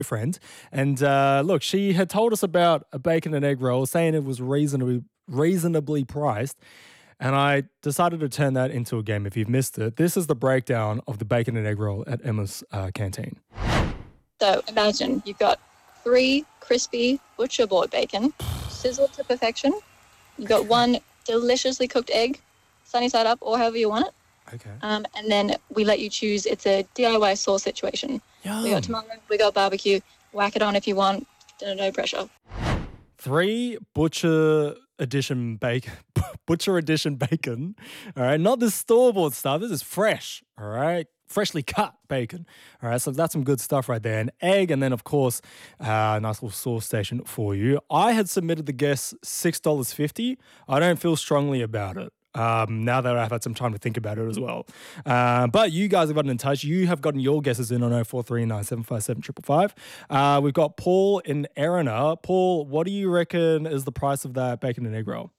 friend. And look, she had told us about a bacon and egg roll, saying it was reasonably priced. And I decided to turn that into a game. If you've missed it, this is the breakdown of the bacon and egg roll at Emma's Canteen. So imagine you've got 3 crispy butcher board bacon, sizzled to perfection. You've got 1 deliciously cooked egg, sunny side up or however you want it. Okay. And then we let you choose. It's a DIY sauce situation. Yum. We got tomato, we got barbecue. Whack it on if you want. No pressure. 3 butcher edition bacon. All right, not this store-bought stuff. This is fresh. All right, freshly cut bacon. All right, so that's some good stuff right there. An egg, and then of course, a nice little sauce station for you. I had submitted the guess $6.50. I don't feel strongly about it. Now that I've had some time to think about it as well. But you guys have gotten in touch. You have gotten your guesses in on 0439 757 555. We've got Paul in Erina. Paul, what do you reckon is the price of that bacon and egg roll?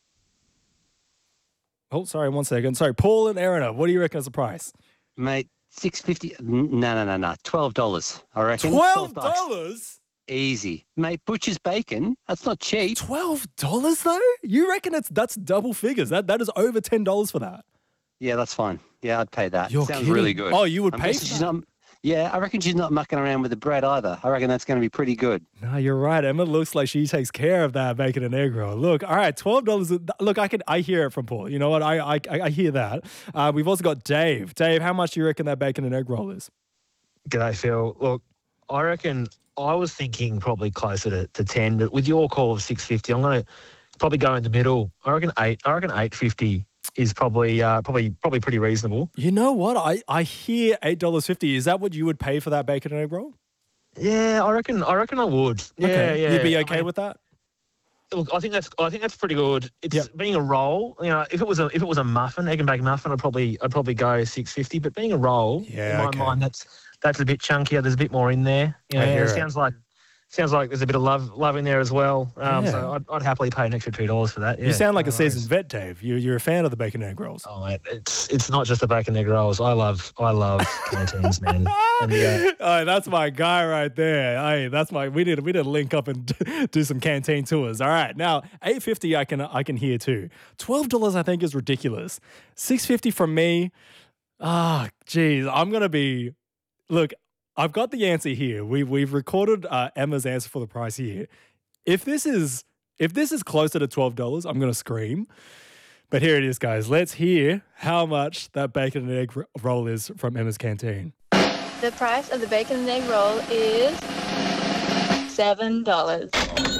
Oh, sorry, 1 second. Sorry, Paul in Erina. What do you reckon is the price? Mate, $6.50. No. $12, I reckon. $12? Easy. Mate, butcher's bacon, that's not cheap. $12 though? You reckon that's double figures? That is over $10 for that. Yeah, that's fine. Yeah, I'd pay that. You're Sounds kidding. really good. Oh, you would pay for that? Yeah, I reckon she's not mucking around with the bread either. I reckon that's going to be pretty good. No, you're right. Emma looks like she takes care of that bacon and egg roll. Look, all right, $12. Look, I hear it from Paul. You know what? I hear that. We've also got Dave. Dave, how much do you reckon that bacon and egg roll is? G'day, Phil. Look, I reckon I was thinking probably closer to 10, but with your call of $6.50, I'm going to probably go in the middle. I reckon $8.50 is probably pretty reasonable. You know what? I hear $8.50. Is that what you would pay for that bacon and egg roll? Yeah, I reckon I would. Yeah, okay. yeah. You'd be okay with that? Look, I think that's pretty good. It's being a roll. You know, if it was a muffin, egg and bacon muffin, I'd probably go $6.50. But being a roll, in my mind, that's a bit chunkier. There's a bit more in there. You know, it sounds like there's a bit of love in there as well. So I'd happily pay an extra $2 for that. Yeah. You sound like a seasoned vet, Dave. You're a fan of the bacon and egg rolls. Oh, mate, it's not just the bacon and egg rolls. I love canteens, man. And, oh, that's my guy right there. Hey, we need to link up and do some canteen tours. All right, now $8.50 I can hear too. $12 I think is ridiculous. $6.50 from me. Geez, I'm gonna be. Look, I've got the answer here. We've recorded Emma's answer for the price here. If this is closer to $12, I'm gonna scream. But here it is, guys. Let's hear how much that bacon and egg roll is from Emma's Canteen. The price of the bacon and egg roll is $7. $7?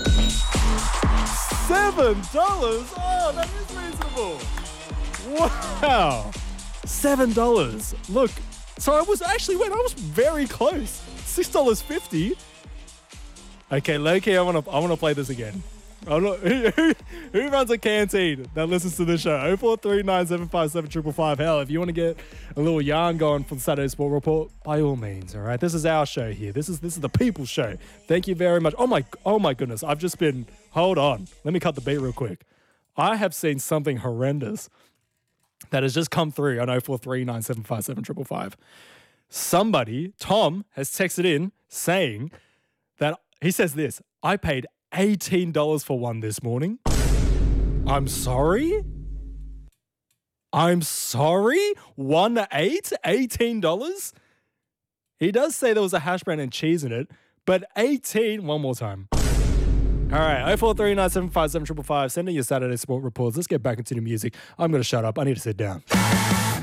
Oh, that is reasonable. Wow. $7. Look. So I was very close. $6.50. Okay, Loki, I wanna play this again. Who runs a canteen that listens to this show? 0439 757 555. Hell, if you want to get a little yarn going for the Saturday Sport Report, by all means, all right? This is our show here. This is the people's show. Thank you very much. Oh my goodness. Hold on. Let me cut the beat real quick. I have seen something horrendous that has just come through on 0439 757 555. Somebody, Tom, has texted in saying that he says this: I paid $18 for one this morning. I'm sorry? 18? $18? He does say there was a hash brown and cheese in it, but 18, one more time. All right, 0439 757 555. Send in your Saturday Sport Reports. Let's get back into the music. I'm going to shut up. I need to sit down.